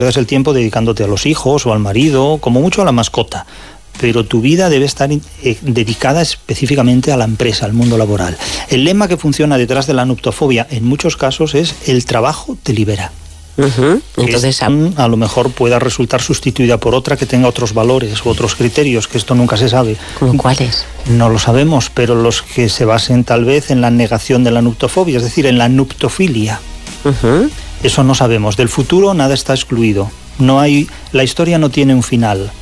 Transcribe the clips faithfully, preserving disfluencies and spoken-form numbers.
Pierdes el tiempo dedicándote a los hijos o al marido, como mucho a la mascota, pero tu vida debe estar eh, dedicada específicamente a la empresa, al mundo laboral. El lema que funciona detrás de la nuptofobia en muchos casos es: el trabajo te libera. Uh-huh. Entonces, a... a lo mejor pueda resultar sustituida por otra que tenga otros valores u otros criterios, que esto nunca se sabe. ¿Cómo cuáles? No lo sabemos, pero los que se basen tal vez en la negación de la nuptofobia, es decir, en la nuptofilia. Uh-huh. Eso no sabemos. Del futuro nada está excluido. No hay, la historia no tiene un final.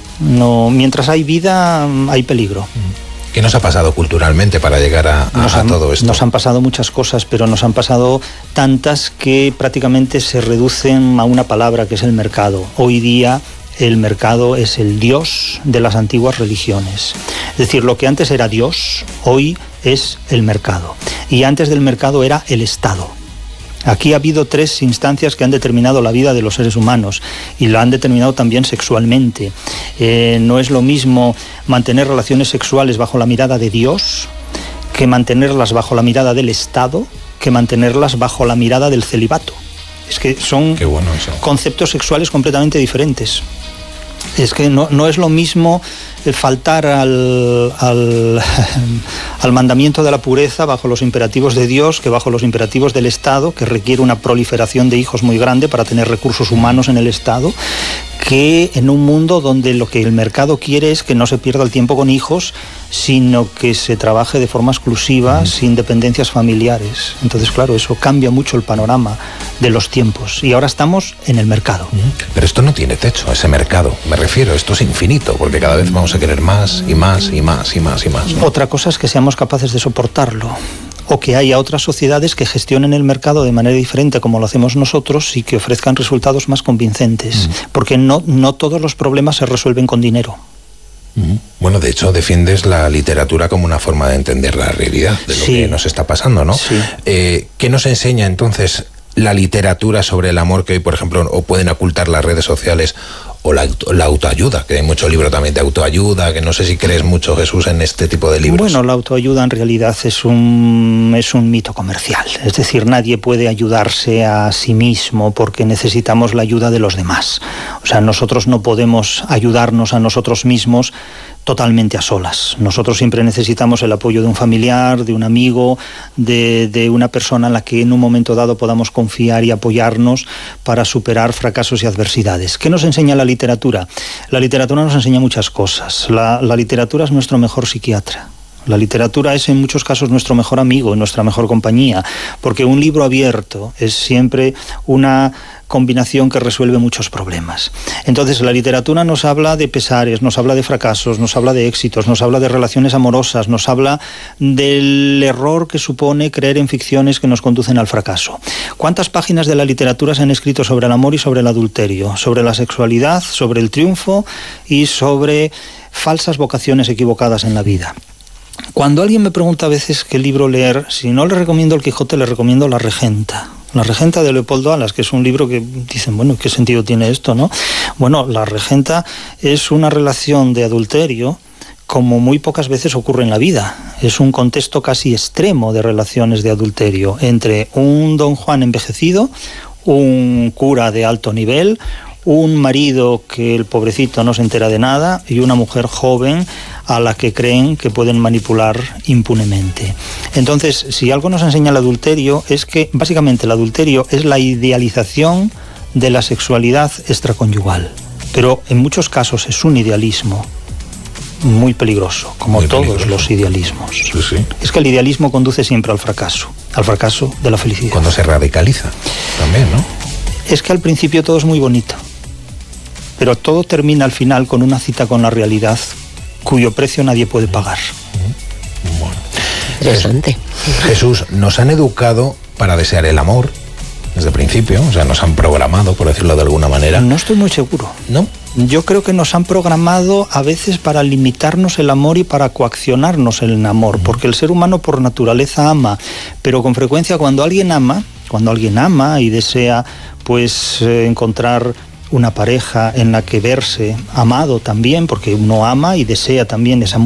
No, mientras hay vida, hay peligro. ¿Qué nos ha pasado culturalmente para llegar a, a, han, a todo esto? Nos han pasado muchas cosas, pero nos han pasado tantas que prácticamente se reducen a una palabra, que es el mercado. Hoy día el mercado es el Dios de las antiguas religiones. Es decir, lo que antes era Dios, hoy es el mercado. Y antes del mercado era el Estado. Aquí ha habido tres instancias que han determinado la vida de los seres humanos y lo han determinado también sexualmente. Eh, no es lo mismo mantener relaciones sexuales bajo la mirada de Dios que mantenerlas bajo la mirada del Estado, que mantenerlas bajo la mirada del celibato. Es que son Qué bueno eso. Conceptos sexuales completamente diferentes. Es que no, no es lo mismo faltar al, al, al mandamiento de la pureza bajo los imperativos de Dios que bajo los imperativos del Estado, que requiere una proliferación de hijos muy grande para tener recursos humanos en el Estado, que en un mundo donde lo que el mercado quiere es que no se pierda el tiempo con hijos, sino que se trabaje de forma exclusiva, mm. sin dependencias familiares. Entonces, claro, eso cambia mucho el panorama de los tiempos. Y ahora estamos en el mercado. Pero esto no tiene techo, ese mercado. Me refiero, esto es infinito, porque cada vez vamos a querer más y más y más y más y más, ¿no? Otra cosa es que seamos capaces de soportarlo, o que haya otras sociedades que gestionen el mercado de manera diferente como lo hacemos nosotros y que ofrezcan resultados más convincentes, mm. porque no, no todos los problemas se resuelven con dinero. Mm. Bueno, de hecho, defiendes la literatura como una forma de entender la realidad de lo sí. que nos está pasando, ¿no? Sí. Eh, ¿Qué nos enseña entonces la literatura sobre el amor que hoy, por ejemplo, o pueden ocultar las redes sociales, o la, la autoayuda, que hay mucho libro también de autoayuda, que no sé si crees mucho, Jesús, en este tipo de libros? Bueno, la autoayuda en realidad es un, es un mito comercial. Es decir, nadie puede ayudarse a sí mismo porque necesitamos la ayuda de los demás. O sea, nosotros no podemos ayudarnos a nosotros mismos totalmente a solas. Nosotros siempre necesitamos el apoyo de un familiar, de un amigo, de, de una persona en la que en un momento dado podamos confiar y apoyarnos para superar fracasos y adversidades. ¿Qué nos enseña la literatura? La literatura nos enseña muchas cosas. La, la literatura es nuestro mejor psiquiatra. La literatura es en muchos casos nuestro mejor amigo, nuestra mejor compañía, porque un libro abierto es siempre una combinación que resuelve muchos problemas. Entonces, la literatura nos habla de pesares, nos habla de fracasos, nos habla de éxitos, nos habla de relaciones amorosas, nos habla del error que supone creer en ficciones que nos conducen al fracaso. ¿Cuántas páginas de la literatura se han escrito sobre el amor y sobre el adulterio, sobre la sexualidad, sobre el triunfo y sobre falsas vocaciones equivocadas en la vida? Cuando alguien me pregunta a veces qué libro leer, si no le recomiendo El Quijote, le recomiendo La Regenta. La Regenta de Leopoldo Alas, que es un libro que dicen, bueno, ¿qué sentido tiene esto, no? Bueno, La Regenta es una relación de adulterio como muy pocas veces ocurre en la vida. Es un contexto casi extremo de relaciones de adulterio entre un don Juan envejecido, un cura de alto nivel, un marido que el pobrecito no se entera de nada y una mujer joven a la que creen que pueden manipular impunemente. Entonces, si algo nos enseña el adulterio es que básicamente el adulterio es la idealización de la sexualidad extraconyugal, pero en muchos casos es un idealismo muy peligroso, como muy todos peligroso. Los idealismos. Sí, sí. Es que el idealismo conduce siempre al fracaso, al fracaso de la felicidad. Cuando se radicaliza también, ¿no? Es que al principio todo es muy bonito, pero todo termina al final con una cita con la realidad cuyo precio nadie puede pagar. Bueno. Interesante. Jesús, nos han educado para desear el amor desde el principio, o sea, nos han programado, por decirlo de alguna manera. No estoy muy seguro. ¿No? Yo creo que nos han programado a veces para limitarnos el amor y para coaccionarnos el amor, porque el ser humano por naturaleza ama, pero con frecuencia cuando alguien ama, cuando alguien ama y desea pues eh, encontrar una pareja en la que verse amado también, porque uno ama y desea también esa